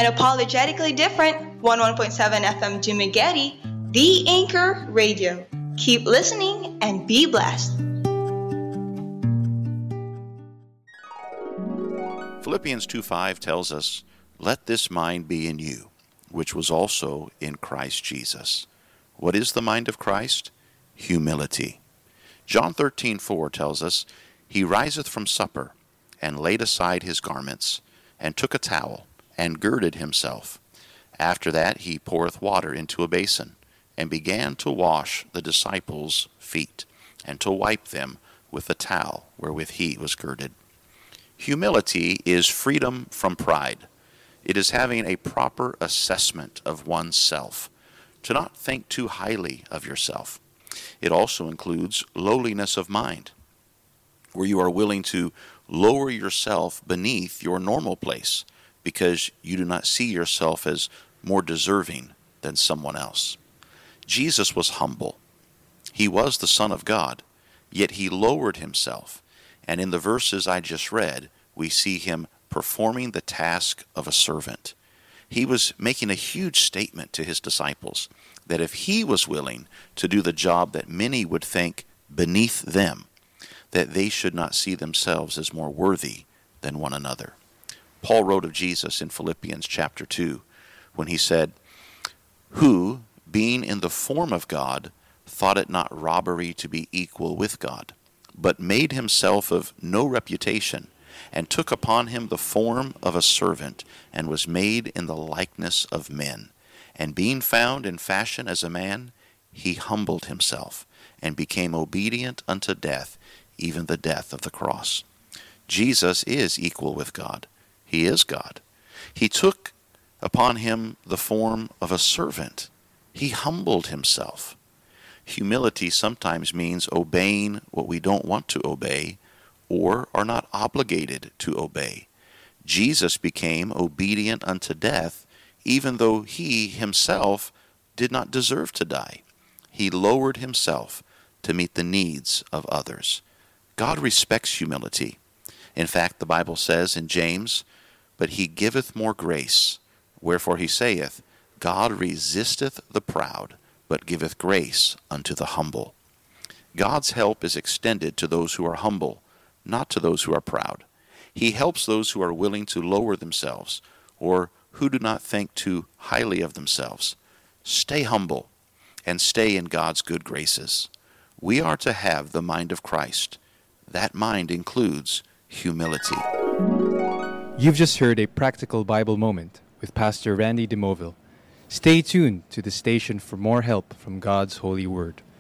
Apologetically different, 11.7 FM Dumaguete, The Anchor Radio. Keep listening and be blessed. Philippians 2:5 tells us, "Let this mind be in you, which was also in Christ Jesus." What is the mind of Christ? Humility. John 13:4 tells us, "He riseth from supper, and laid aside his garments, and took a towel, and girded himself. After that he poureth water into a basin, and began to wash the disciples' feet, and to wipe them with the towel wherewith he was girded." Humility is freedom from pride. It is having a proper assessment of oneself, to not think too highly of yourself. It also includes lowliness of mind, where you are willing to lower yourself beneath your normal place because you do not see yourself as more deserving than someone else. Jesus was humble. He was the Son of God, yet he lowered himself. And in the verses I just read, we see him performing the task of a servant. He was making a huge statement to his disciples that if he was willing to do the job that many would think beneath them, that they should not see themselves as more worthy than one another. Paul wrote of Jesus in Philippians chapter 2 when he said, "Who, being in the form of God, thought it not robbery to be equal with God, but made himself of no reputation, and took upon him the form of a servant, and was made in the likeness of men. And being found in fashion as a man, he humbled himself, and became obedient unto death, even the death of the cross." Jesus is equal with God. He is God. He took upon him the form of a servant. He humbled himself. Humility sometimes means obeying what we don't want to obey or are not obligated to obey. Jesus became obedient unto death, even though he himself did not deserve to die. He lowered himself to meet the needs of others. God respects humility. In fact, the Bible says in James, "But he giveth more grace. Wherefore he saith, God resisteth the proud, but giveth grace unto the humble." God's help is extended to those who are humble, not to those who are proud. He helps those who are willing to lower themselves, or who do not think too highly of themselves. Stay humble, and stay in God's good graces. We are to have the mind of Christ. That mind includes humility. You've just heard a practical Bible moment with Pastor Randy DeMoville. Stay tuned to the station for more help from God's holy word.